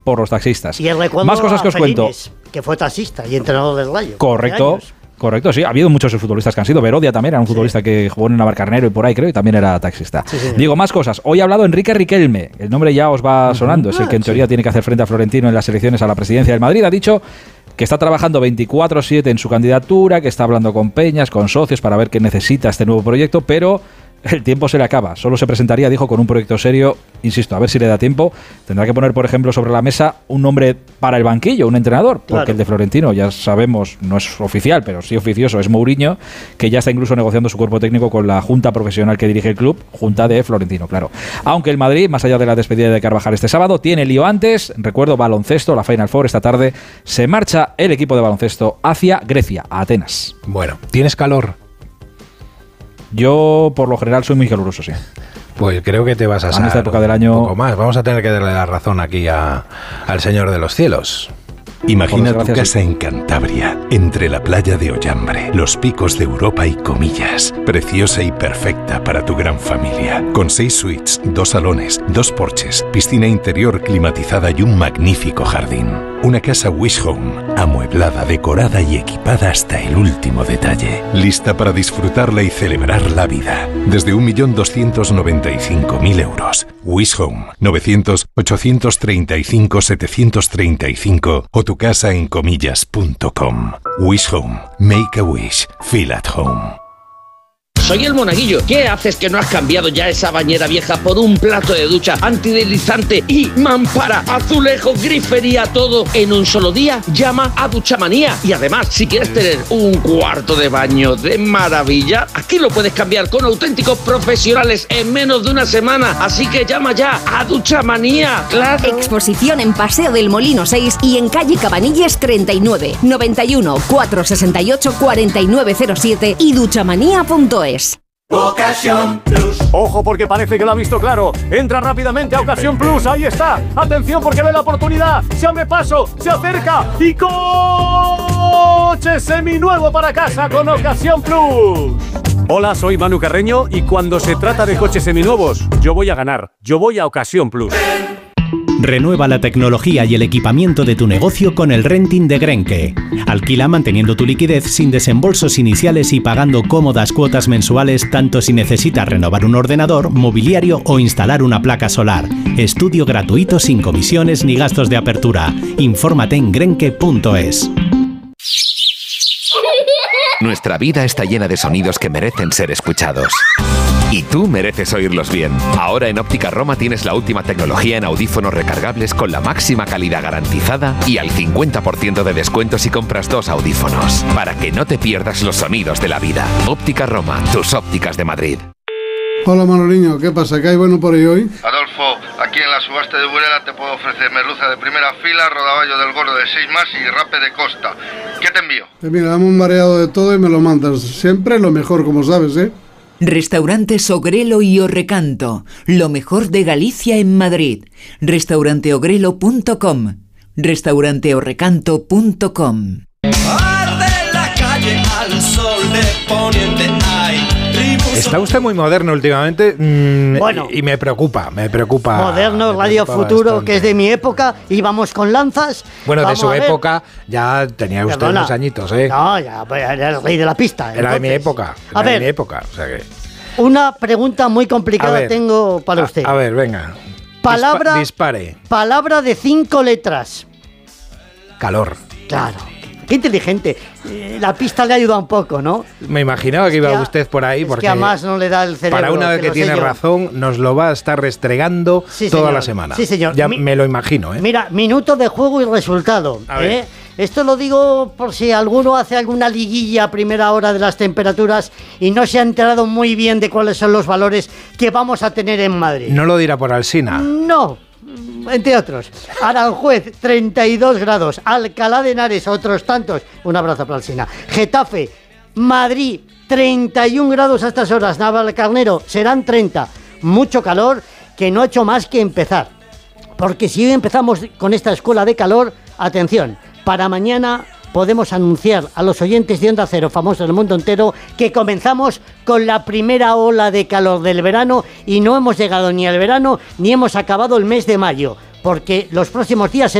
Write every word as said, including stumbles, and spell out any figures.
por los taxistas. Y el recuerdo Más cosas que os Felines, cuento. Que fue taxista y entrenador del Rayo. Correcto. Correcto, sí. Ha habido muchos futbolistas que han sido. Verodia también era un futbolista sí. que jugó en Navarcarnero y por ahí, creo, y también era taxista. Sí, sí. Digo, más cosas. Hoy ha hablado Enrique Riquelme. El nombre ya os va sonando. Uh-huh. Es el que en teoría sí. tiene que hacer frente a Florentino en las elecciones a la presidencia del Madrid. Ha dicho que está trabajando veinticuatro siete en su candidatura, que está hablando con peñas, con socios para ver qué necesita este nuevo proyecto, pero el tiempo se le acaba. Solo se presentaría, dijo, con un proyecto serio. Insisto, a ver si le da tiempo. Tendrá que poner, por ejemplo, sobre la mesa un nombre para el banquillo, un entrenador, porque claro. el de Florentino, ya sabemos, no es oficial, pero sí oficioso, es Mourinho, que ya está incluso negociando su cuerpo técnico con la junta profesional que dirige el club, junta de Florentino, claro. Aunque el Madrid, más allá de la despedida de Carvajal este sábado, tiene lío antes. Recuerdo, baloncesto, la Final Four esta tarde. Se marcha el equipo de baloncesto hacia Grecia, a Atenas. Bueno, ¿tienes calor? Yo, por lo general, soy muy caluroso, sí. Pues creo que te vas a en esta época del año un poco más. Vamos a tener que darle la razón aquí a, al Señor de los Cielos. Imagina tu casa en Cantabria, entre la playa de Ollambre, los picos de Europa y Comillas. Preciosa y perfecta para tu gran familia. Con seis suites, dos salones, dos porches, piscina interior climatizada y un magnífico jardín. Una casa Wish Home, amueblada, decorada y equipada hasta el último detalle. Lista para disfrutarla y celebrar la vida. Desde un millón doscientos noventa y cinco mil euros. Wish Home, novecientos, ochocientos treinta y cinco, setecientos treinta y cinco o tu casa en comillas punto com. Wish Home. Make a wish. Feel at home. Soy el Monaguillo. ¿Qué haces que no has cambiado ya esa bañera vieja por un plato de ducha antideslizante y mampara, azulejo, grifería, todo en un solo día? Llama a Duchamanía. Y además, si quieres tener un cuarto de baño de maravilla, aquí lo puedes cambiar con auténticos profesionales en menos de una semana. Así que llama ya a Duchamanía. ¡Claro! Exposición en Paseo del Molino seis y en calle Cabanilles treinta y nueve, noventa y uno, cuatrocientos sesenta y ocho, cuarenta y nueve cero siete y duchamanía punto es. Ocasión Plus. Ojo, porque parece que lo ha visto claro. Entra rápidamente a Ocasión Plus. Ahí está. Atención, porque ve la oportunidad. Se abre paso, se acerca y coche seminuevo para casa con Ocasión Plus. Hola, soy Manu Carreño y cuando se trata de coches seminuevos, yo voy a ganar. Yo voy a Ocasión Plus. Renueva la tecnología y el equipamiento de tu negocio con el renting de Grenke. Alquila manteniendo tu liquidez sin desembolsos iniciales y pagando cómodas cuotas mensuales tanto si necesitas renovar un ordenador, mobiliario o instalar una placa solar. Estudio gratuito sin comisiones ni gastos de apertura. Infórmate en grenke punto es. Nuestra vida está llena de sonidos que merecen ser escuchados. Y tú mereces oírlos bien. Ahora en Óptica Roma tienes la última tecnología en audífonos recargables con la máxima calidad garantizada y al cincuenta por ciento de descuento si compras dos audífonos. Para que no te pierdas los sonidos de la vida. Óptica Roma, tus ópticas de Madrid. Hola Manoliño, ¿qué pasa? ¿Qué hay bueno por ahí hoy? Adolfo, aquí en la subasta de Burela te puedo ofrecer merluza de primera fila, rodaballo del gordo de seis más y rape de costa. ¿Qué te envío? Pues mira, dame un mareado de todo y me lo mandas. Siempre lo mejor, como sabes, ¿eh? Restaurantes Ogrelo y Orrecanto, lo mejor de Galicia en Madrid. restaurante ogrelo punto com, restaurante orrecanto punto com. Está usted muy moderno últimamente mmm, bueno, y me preocupa, me preocupa. Moderno, me Radio preocupa Futuro, bastante. que es de mi época, íbamos con lanzas. Bueno, Vamos de su a ver. época ya tenía usted Perdona. unos añitos, ¿eh? No, ya pues, era el rey de la pista. Era entonces. de mi época, era A de ver, mi época, o sea que... una pregunta muy complicada ver, tengo para a, usted. A ver, venga. Palabra, Dispa- dispare. Palabra de cinco letras. Calor. Claro. Qué inteligente. Eh, La pista le ha ayudado un poco, ¿no? Me imaginaba que iba Es que a- usted por ahí es porque que a más no le da el cerebro. para una vez que, lo sé tiene yo. razón nos lo va a estar restregando Sí, toda señor. la semana. Sí, señor. Ya Mi- me lo imagino, ¿eh? Mira, minuto de juego y resultado. A ver. ¿eh? Esto lo digo por si alguno hace alguna liguilla a primera hora de las temperaturas y no se ha enterado muy bien de cuáles son los valores que vamos a tener en Madrid. No lo dirá por Alsina. No, entre otros. Aranjuez, treinta y dos grados. Alcalá de Henares, otros tantos. Un abrazo para Alsina. Getafe, Madrid, treinta y un grados a estas horas. Navalcarnero, serán treinta. Mucho calor que no ha hecho más que empezar. Porque si hoy empezamos con esta escuela de calor, atención, para mañana podemos anunciar a los oyentes de Onda Cero, famosos del mundo entero, que comenzamos con la primera ola de calor del verano y no hemos llegado ni al verano ni hemos acabado el mes de mayo. porque los próximos días